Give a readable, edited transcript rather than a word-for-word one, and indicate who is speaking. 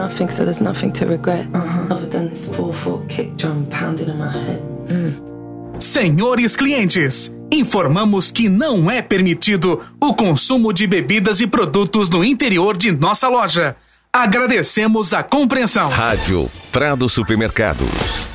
Speaker 1: nothing, so there's nothing to regret. Other than this 4/4 kick drum pounding in my head.
Speaker 2: Senhores clientes, informamos que não é permitido o consumo de bebidas e produtos no interior de nossa loja. Agradecemos a compreensão.
Speaker 3: Rádio Prado Supermercados.